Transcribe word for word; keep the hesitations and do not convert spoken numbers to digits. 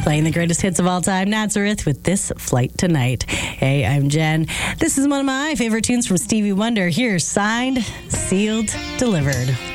Playing the greatest hits of all time, Nazareth with This Flight Tonight. Hey, I'm Jen. This is one of my favorite tunes from Stevie Wonder. Here's Signed, Sealed, Delivered.